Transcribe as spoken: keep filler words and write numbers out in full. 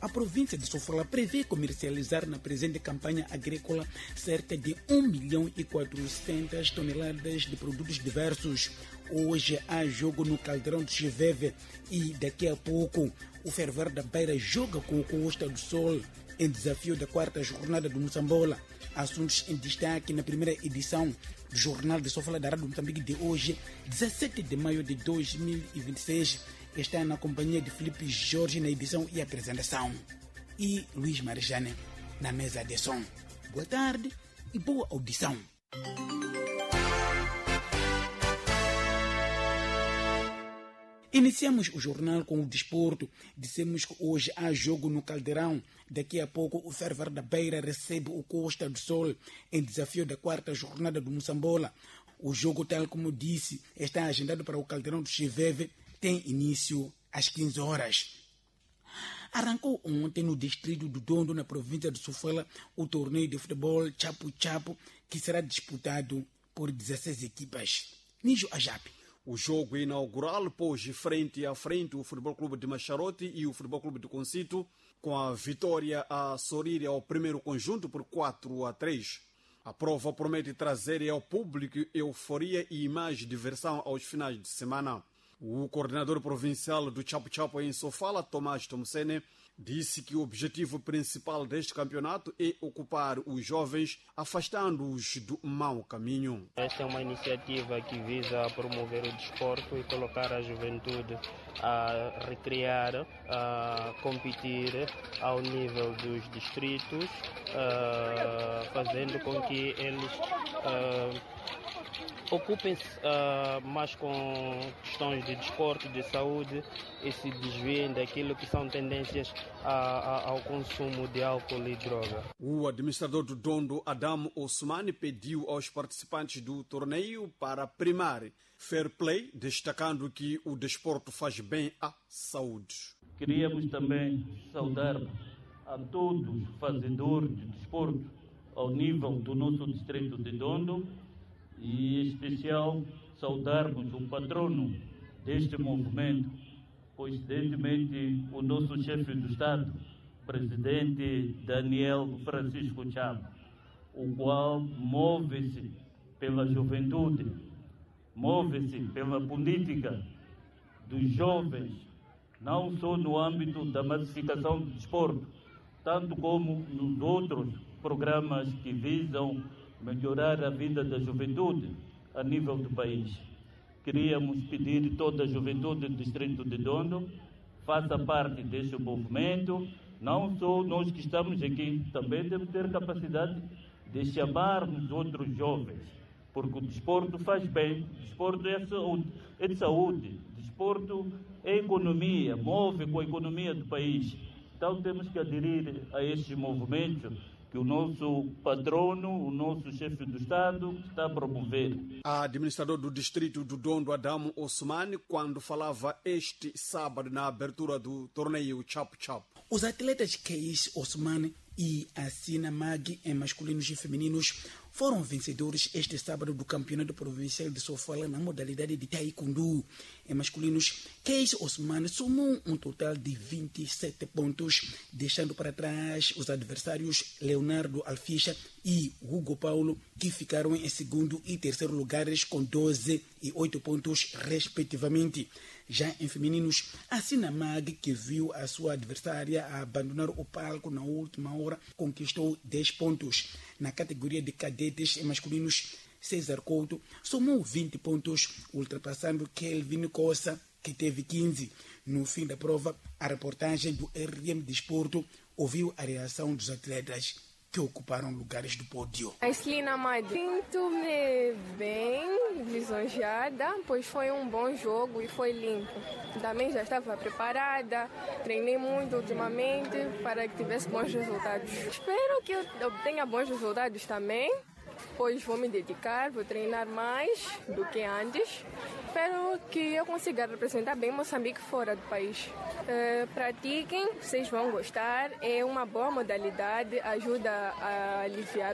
A província de Sofala prevê comercializar na presente campanha agrícola cerca de um milhão e quatrocentas toneladas de produtos diversos. Hoje há jogo no Caldeirão do Chiveve e daqui a pouco o Ferver da Beira joga com o Costa do Sol em desafio da quarta jornada do Moçambola. Assuntos em destaque na primeira edição do Jornal de Sofala da Rádio Moçambique de hoje, dezessete de maio de dois mil e vinte e seis. Está na companhia de Felipe Jorge na edição e apresentação e Luiz Marjane na mesa de som. Boa tarde e boa audição. Iniciamos o jornal com o desporto. Dissemos que hoje há jogo no Caldeirão. Daqui a pouco o Ferver da Beira recebe o Costa do Sol em desafio da quarta jornada do Moçambola. O jogo, tal como disse, está agendado para o Caldeirão do Chiveve. Tem início às quinze horas. Arrancou ontem no distrito do Dondo, na província de Sofala, o torneio de futebol Chapo-Chapo, que será disputado por dezesseis equipas. Nijo Ajape. O jogo inaugural pôs frente a frente o Futebol Clube de Macharote e o Futebol Clube de Concito, com a vitória a sorrir ao primeiro conjunto por quatro a três. A prova promete trazer ao público euforia e mais diversão aos finais de semana. O coordenador provincial do Chapo-Chapo em Sofala, Tomás Tomsene, disse que o objetivo principal deste campeonato é ocupar os jovens, afastando-os do mau caminho. Esta é uma iniciativa que visa promover o desporto e colocar a juventude a recrear, a competir ao nível dos distritos, fazendo com que eles ocupem-se uh, mais com questões de desporto, de saúde e se desviem daquilo que são tendências a, a, ao consumo de álcool e droga. O administrador do Dondo, Adamo Osmani, pediu aos participantes do torneio para primar fair play, destacando que o desporto faz bem à saúde. Queríamos também saudar a todos os fazedores de desporto ao nível do nosso distrito de Dondo, e em especial saudarmos o patrono deste movimento, coincidentemente o nosso chefe do Estado, presidente Daniel Francisco Chapo, o qual move-se pela juventude, move-se pela política dos jovens, não só no âmbito da massificação do desporto, tanto como nos outros programas que visam melhorar a vida da juventude a nível do país. Queríamos pedir a toda a juventude do distrito de Dondo faça parte deste movimento. Não só nós que estamos aqui, também temos que ter capacidade de chamarmos outros jovens, porque o desporto faz bem, o desporto é saúde, é de saúde, o desporto é economia, move com a economia do país. Então temos que aderir a estes movimentos que o nosso patrono, o nosso chefe do Estado está a promover. A administrador do distrito do Dondo, Adamo Osmani, quando falava este sábado na abertura do torneio Chapo-Chapo. Os atletas Keis Osmani e Assina Mag em masculinos e femininos foram vencedores este sábado do Campeonato Provincial de Sofala na modalidade de Taekwondo. Em masculinos, Keis Osmani somou um total de vinte e sete pontos, deixando para trás os adversários Leonardo Alficha e Hugo Paulo, que ficaram em segundo e terceiro lugares com doze e oito pontos, respectivamente. Já em femininos, Assina Mag, que viu a sua adversária abandonar o palco na última hora, conquistou dez pontos. Na categoria de cadetes em masculinos, César Couto somou vinte pontos, ultrapassando Kelvin Costa, que teve quinze. No fim da prova, a reportagem do R M Desporto ouviu a reação dos atletas que ocuparam lugares do pódio. A Slina Mad, sinto-me bem lisonjeada, pois foi um bom jogo e foi limpo. Também já estava preparada, treinei muito ultimamente para que tivesse bons resultados. Espero que eu obtenha bons resultados também, pois vou me dedicar, vou treinar mais do que antes. Espero que eu consiga representar bem Moçambique fora do país. Uh, pratiquem, vocês vão gostar, é uma boa modalidade, ajuda a aliviar